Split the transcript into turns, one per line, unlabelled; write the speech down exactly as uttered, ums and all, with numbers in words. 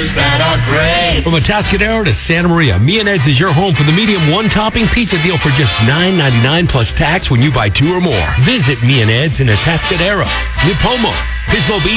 pizzas that are great.
From Atascadero to Santa Maria, Me and Ed's is your home for the medium one-topping pizza deal for just nine ninety-nine plus tax when you buy two or more. Visit Me and Ed's in Atascadero, Nipomo, Pismo Beach,